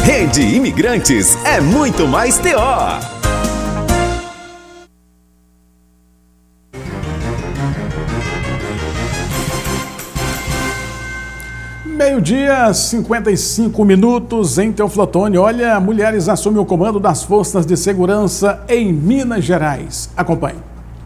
Rede Imigrantes é muito mais TO. Meio-dia, 55 minutos em Teoflotone. Olha, mulheres assumem o comando das forças de segurança em Minas Gerais. Acompanhe.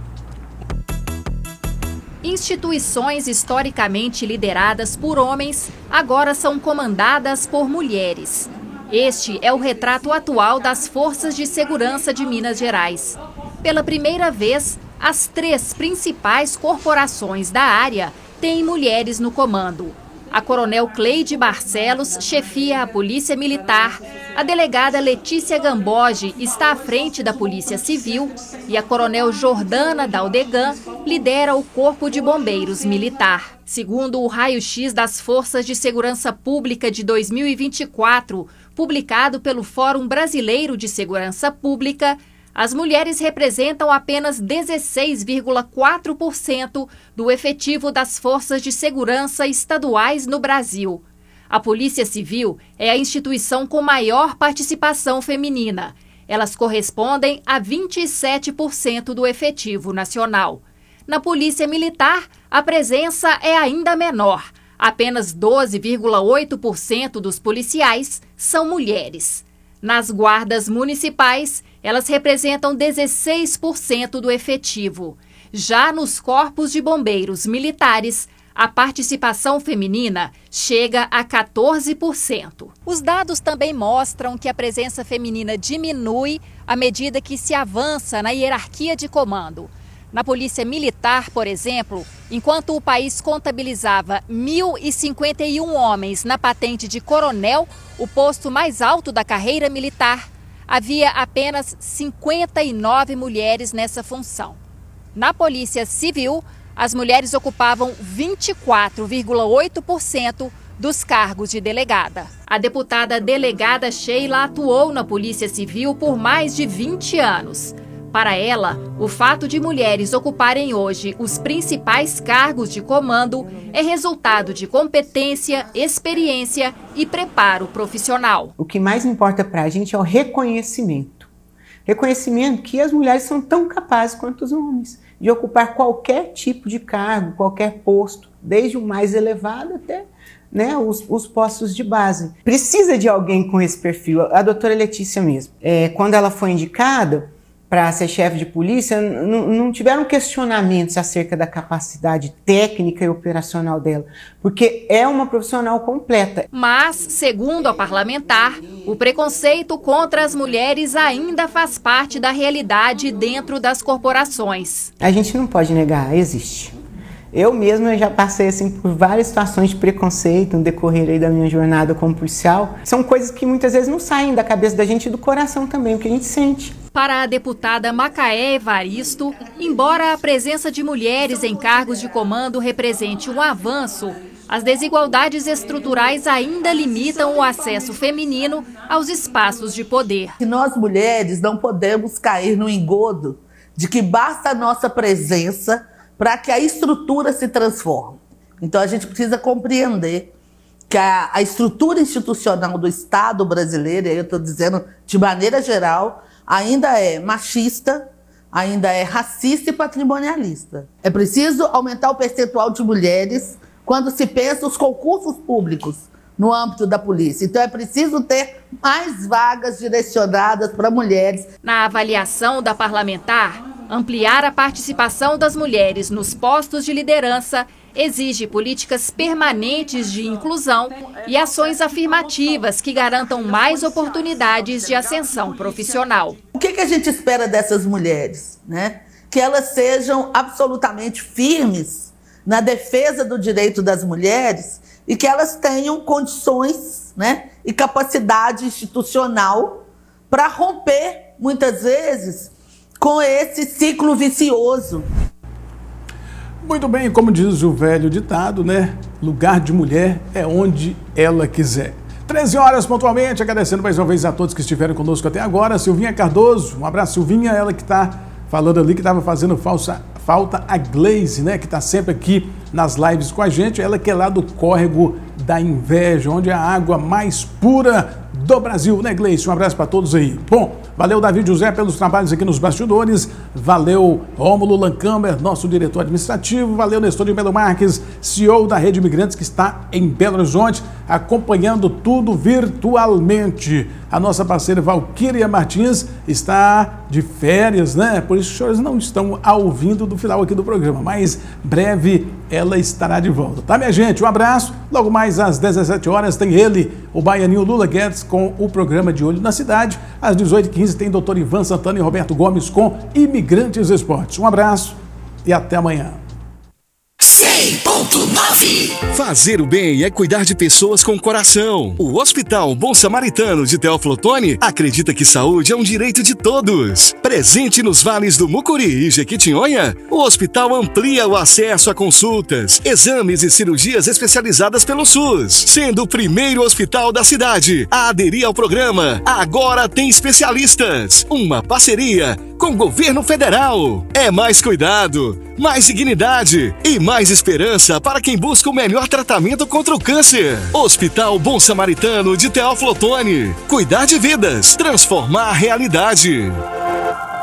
Instituições historicamente lideradas por homens agora são comandadas por mulheres. Este é o retrato atual das forças de segurança de Minas Gerais. Pela primeira vez, as 3 principais corporações da área têm mulheres no comando. A coronel Cleide Barcelos chefia a Polícia Militar, a delegada Letícia Gamboge está à frente da Polícia Civil e a coronel Jordana Daldegan lidera o Corpo de Bombeiros Militar. Segundo o raio-x das Forças de Segurança Pública de 2024, publicado pelo Fórum Brasileiro de Segurança Pública, as mulheres representam apenas 16,4% do efetivo das forças de segurança estaduais no Brasil. A Polícia Civil é a instituição com maior participação feminina. Elas correspondem a 27% do efetivo nacional. Na Polícia Militar, a presença é ainda menor. Apenas 12,8% dos policiais são mulheres. Nas guardas municipais, elas representam 16% do efetivo. Já nos corpos de bombeiros militares, a participação feminina chega a 14%. Os dados também mostram que a presença feminina diminui à medida que se avança na hierarquia de comando. Na Polícia Militar, por exemplo, enquanto o país contabilizava 1.051 homens na patente de coronel, o posto mais alto da carreira militar, havia apenas 59 mulheres nessa função. Na Polícia Civil, as mulheres ocupavam 24,8% dos cargos de delegada. A deputada delegada Sheila atuou na Polícia Civil por mais de 20 anos. Para ela, o fato de mulheres ocuparem hoje os principais cargos de comando é resultado de competência, experiência e preparo profissional. O que mais importa para a gente é o reconhecimento. Reconhecimento que as mulheres são tão capazes quanto os homens de ocupar qualquer tipo de cargo, qualquer posto, desde o mais elevado até os postos de base. Precisa de alguém com esse perfil. A doutora Letícia mesmo, quando ela foi indicada para ser chefe de polícia, não tiveram questionamentos acerca da capacidade técnica e operacional dela, porque é uma profissional completa. Mas, segundo a parlamentar, o preconceito contra as mulheres ainda faz parte da realidade dentro das corporações. A gente não pode negar, existe. Eu mesma já passei por várias situações de preconceito no decorrer aí da minha jornada como policial. São coisas que muitas vezes não saem da cabeça da gente e do coração também, o que a gente sente. Para a deputada Macaé Evaristo, embora a presença de mulheres em cargos de comando represente um avanço, as desigualdades estruturais ainda limitam o acesso feminino aos espaços de poder. E nós mulheres não podemos cair no engodo de que basta a nossa presença para que a estrutura se transforme. Então a gente precisa compreender que a estrutura institucional do Estado brasileiro, e aí eu estou dizendo de maneira geral, ainda é machista, ainda é racista e patrimonialista. É preciso aumentar o percentual de mulheres quando se pensa os concursos públicos no âmbito da polícia. Então é preciso ter mais vagas direcionadas para mulheres. Na avaliação da parlamentar, ampliar a participação das mulheres nos postos de liderança exige políticas permanentes de inclusão e ações afirmativas que garantam mais oportunidades de ascensão profissional. O que a gente espera dessas mulheres? Que elas sejam absolutamente firmes na defesa do direito das mulheres e que elas tenham condições e capacidade institucional para romper, muitas vezes, com esse ciclo vicioso. Muito bem, como diz o velho ditado, lugar de mulher é onde ela quiser. 13 horas pontualmente, agradecendo mais uma vez a todos que estiveram conosco até agora. Silvinha Cardoso, um abraço, Silvinha, ela que está falando ali que estava fazendo falta a Gleise, que está sempre aqui nas lives com a gente, ela que é lá do Córrego da Inveja, onde é a água mais pura do Brasil, né, Gleice? Um abraço para todos aí. Bom, valeu David José pelos trabalhos aqui nos bastidores, valeu Rômulo Lancamber, nosso diretor administrativo, valeu Nestor de Melo Marques, CEO da Rede Imigrantes, que está em Belo Horizonte, acompanhando tudo virtualmente. A nossa parceira Valquíria Martins está de férias, né? Por isso os senhores não estão ouvindo do final aqui do programa, mas breve ela estará de volta, tá, minha gente? Um abraço. Logo mais às 17 horas tem ele, o baianinho Lula Guedes, com o programa De Olho na Cidade. Às 18h15 tem Dr. Ivan Santana e Roberto Gomes com Imigrantes Esportes. Um abraço e até amanhã. 100.9 Fazer o bem é cuidar de pessoas com coração. O Hospital Bom Samaritano de Teófilo Otoni acredita que saúde é um direito de todos. Presente nos vales do Mucuri e Jequitinhonha, o hospital amplia o acesso a consultas, exames e cirurgias especializadas pelo SUS, sendo o primeiro hospital da cidade a aderir ao programa Agora Tem Especialistas. Uma parceria com o governo federal. É mais cuidado, mais dignidade e mais esperança para quem busca o melhor tratamento contra o câncer. Hospital Bom Samaritano de Teófilo Otoni. Cuidar de vidas, transformar a realidade.